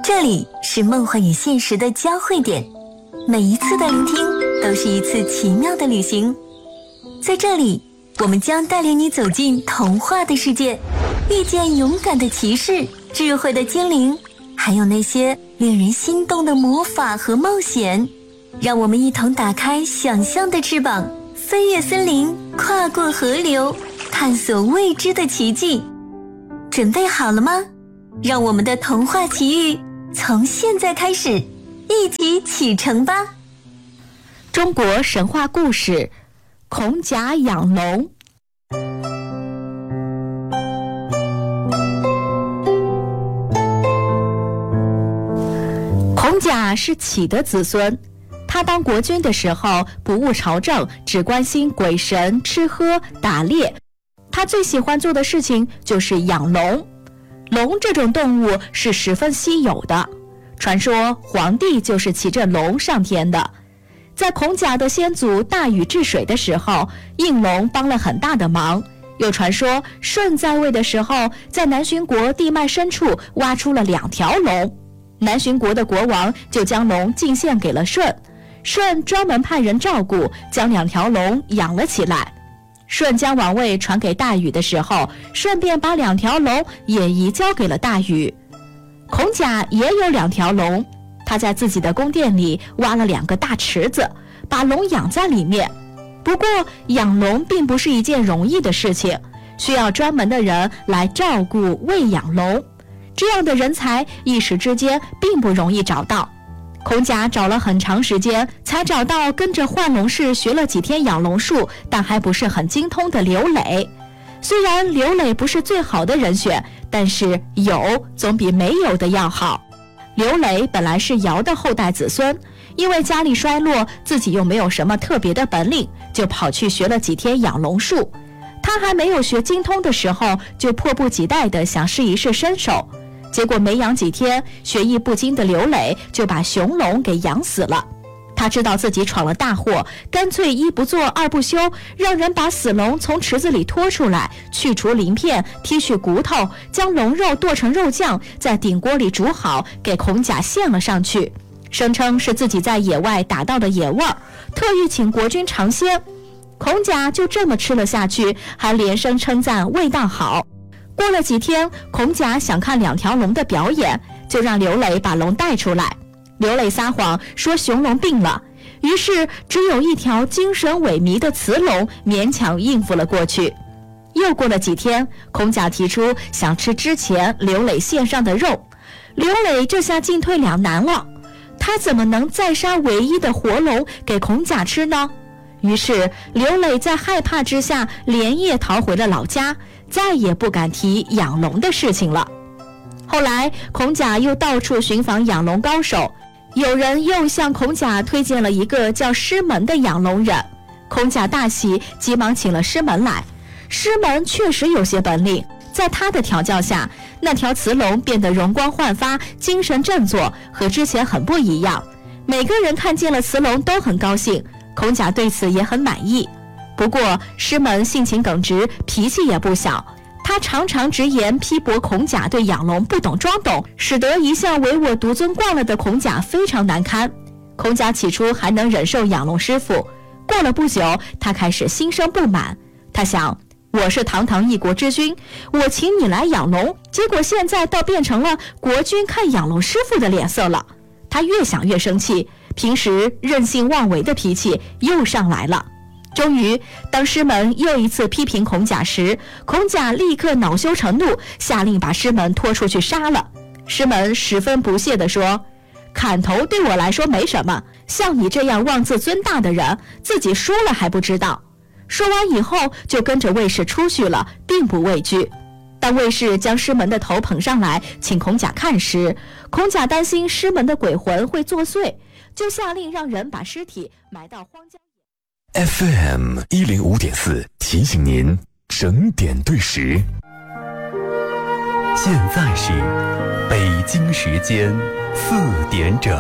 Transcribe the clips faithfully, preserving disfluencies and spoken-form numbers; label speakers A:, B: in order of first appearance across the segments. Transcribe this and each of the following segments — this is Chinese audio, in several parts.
A: 这里是梦幻与现实的交汇点，每一次的聆听都是一次奇妙的旅行。在这里，我们将带领你走进童话的世界，遇见勇敢的骑士、智慧的精灵，还有那些令人心动的魔法和冒险。让我们一同打开想象的翅膀，飞越森林，跨过河流，探索未知的奇迹。准备好了吗？让我们的童话奇遇从现在开始，一起启程吧。
B: 中国神话故事，孔甲养龙。孔甲是启的子孙，他当国君的时候不务朝政，只关心鬼神、吃喝、打猎。他最喜欢做的事情就是养龙。龙这种动物是十分稀有的，传说皇帝就是骑着龙上天的。在孔甲的先祖大禹治水的时候，应龙帮了很大的忙。又传说舜在位的时候，在南巡国地脉深处挖出了两条龙，南巡国的国王就将龙进献给了舜，舜专门派人照顾，将两条龙养了起来。舜将王位传给大禹的时候，顺便把两条龙也移交给了大禹。孔甲也有两条龙，他在自己的宫殿里挖了两个大池子，把龙养在里面。不过养龙并不是一件容易的事情，需要专门的人来照顾喂养龙，这样的人才一时之间并不容易找到。孔甲找了很长时间，才找到跟着幻龙氏学了几天养龙术，但还不是很精通的刘磊。虽然刘磊不是最好的人选，但是有总比没有的要好。刘磊本来是尧的后代子孙，因为家里衰落，自己又没有什么特别的本领，就跑去学了几天养龙术。他还没有学精通的时候，就迫不及待地想试一试身手。结果没养几天，学艺不精的刘磊就把雄龙给养死了。他知道自己闯了大祸，干脆一不做二不休，让人把死龙从池子里拖出来，去除鳞片，剔去骨头，将龙肉剁成肉酱，在鼎锅里煮好，给孔甲献了上去，声称是自己在野外打到的野味儿，特意请国君尝鲜。孔甲就这么吃了下去，还连声称赞味道好。过了几天，孔甲想看两条龙的表演，就让刘磊把龙带出来。刘磊撒谎说雄龙病了，于是只有一条精神萎靡的雌龙勉强应付了过去。又过了几天，孔甲提出想吃之前刘磊献上的肉，刘磊这下进退两难了，他怎么能再杀唯一的活龙给孔甲吃呢？于是刘磊在害怕之下连夜逃回了老家，再也不敢提养龙的事情了。后来孔甲又到处寻访养龙高手，有人又向孔甲推荐了一个叫师门的养龙人。孔甲大喜，急忙请了师门来。师门确实有些本领，在他的调教下，那条雌龙变得容光焕发，精神振作，和之前很不一样。每个人看见了雌龙都很高兴，孔甲对此也很满意。不过师门性情耿直，脾气也不小，他常常直言批驳孔甲对养龙不懂装懂，使得一向唯我独尊惯了的孔甲非常难堪。孔甲起初还能忍受养龙师傅，过了不久，他开始心生不满。他想，我是堂堂一国之君，我请你来养龙，结果现在倒变成了国君看养龙师傅的脸色了。他越想越生气，平时任性妄为的脾气又上来了。终于，当师门又一次批评孔甲时，孔甲立刻恼羞成怒，下令把师门拖出去杀了。师门十分不屑地说，砍头对我来说没什么，像你这样妄自尊大的人，自己输了还不知道。说完以后，就跟着卫士出去了，并不畏惧。当卫士将师门的头捧上来请孔甲看时，孔甲担心师门的鬼魂会作祟，就下令让人把尸体埋到荒郊。
C: F M 一零五点四提醒您整点对时。现在是北京时间四点整。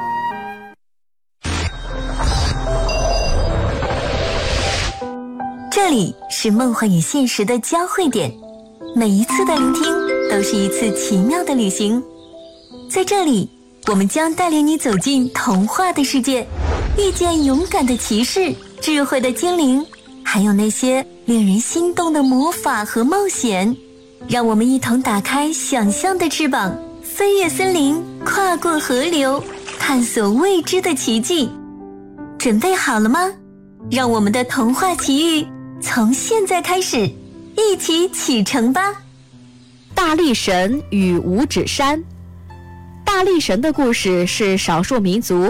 A: 这里是梦幻与现实的交汇点，每一次的聆听都是一次奇妙的旅行。 在这里，我们将带领你走进童话的世界，遇见勇敢的骑士、智慧的精灵，还有那些令人心动的魔法和冒险。让我们一同打开想象的翅膀，飞越森林，跨过河流，探索未知的奇迹。准备好了吗？让我们的童话奇遇从现在开始，一起启程吧。
B: 大力神与五指山。大力神的故事是少数民族